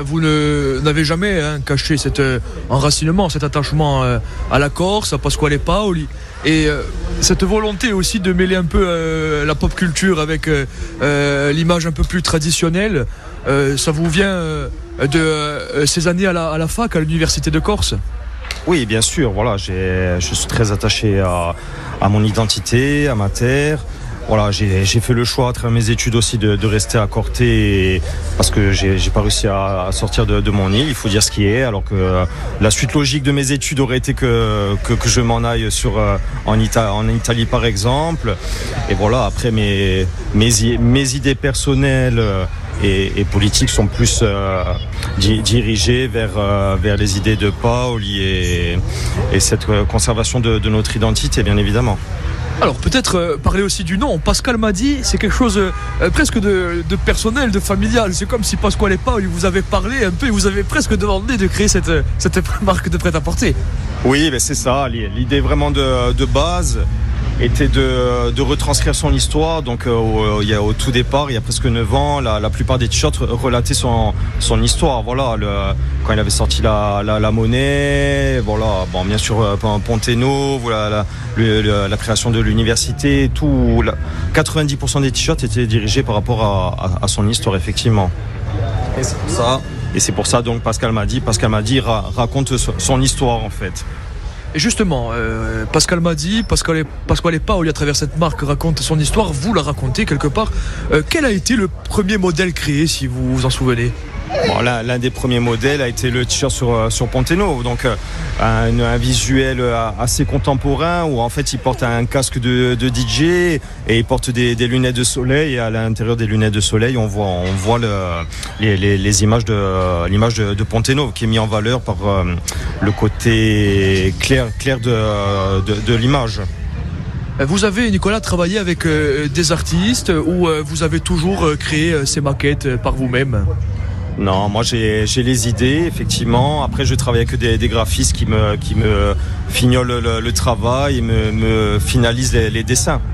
vous n'avez jamais caché cet enracinement, cet attachement à la Corse, à Pasquale Paoli, et cette volonté aussi de mêler un peu la pop culture avec l'image un peu plus traditionnelle. Ça vous vient de ces années à la fac, à l'université de Corse ? Oui, bien sûr. Voilà, je suis très attaché à mon identité, à ma terre. Voilà, j'ai fait le choix à travers mes études aussi de rester à Corté parce que j'ai pas réussi à sortir de mon île, il faut dire ce qui est, alors que la suite logique de mes études aurait été que je m'en aille en Italie par exemple. Et voilà, après mes idées personnelles et politiques sont plus dirigées vers les idées de Paoli et cette conservation de notre identité, bien évidemment. Alors peut-être parler aussi du nom. Pascal Maddy, c'est quelque chose presque de personnel, de familial. C'est comme si Pasquale Paoli vous avait parlé un peu et vous avez presque demandé de créer cette marque de prêt-à-porter. Oui, mais c'est ça. L'idée vraiment de base était de retranscrire son histoire. Donc au tout départ, il y a presque 9 ans, la plupart des t-shirts relataient son histoire. Voilà, quand il avait sorti la monnaie, voilà, bon, bien sûr Ponteno, voilà, la création de l'université, tout, 90% des t-shirts étaient dirigés par rapport à son histoire, effectivement. Et c'est pour ça donc Pascal Maddy raconte son histoire en fait. Et justement, Pascal Maddy, Pasquale Paoli à travers cette marque raconte son histoire, vous la racontez quelque part. Quel a été le premier modèle créé, si vous vous en souvenez ? Bon, l'un des premiers modèles a été le t-shirt sur Ponteno, donc un visuel assez contemporain où en fait il porte un casque de DJ et il porte des lunettes de soleil, et à l'intérieur des lunettes de soleil on voit les images l'image de Ponteno qui est mis en valeur par le côté clair de l'image. Vous avez, Nicolas, travaillé avec des artistes ou vous avez toujours créé ces maquettes par vous-même ? Non, moi j'ai les idées, effectivement. Après, je travaille avec des graphistes qui me fignolent le travail et me finalisent les dessins.